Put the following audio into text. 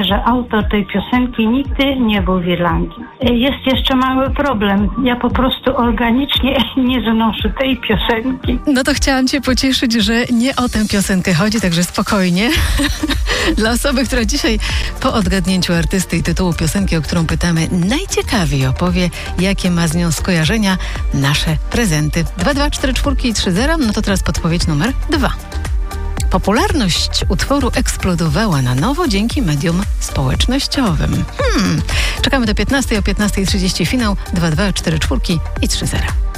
że autor tej piosenki nigdy nie był w Irlandii. Jest jeszcze mały problem. Ja po prostu organicznie nie znoszę tej piosenki. No to chciałam cię pocieszyć, że nie o tę piosenkę chodzi, także spokojnie. Dla osoby, która dzisiaj po odgadnięciu artysty i tytułu piosenki, o którą pytamy, najciekawiej opowie, jakie ma z nią skojarzenia, nasze prezenty. 22430, no to teraz podpowiedź numer 2. Popularność utworu eksplodowała na nowo dzięki mediom społecznościowym. Czekamy do 15, o 15:30 finał 224 i 30.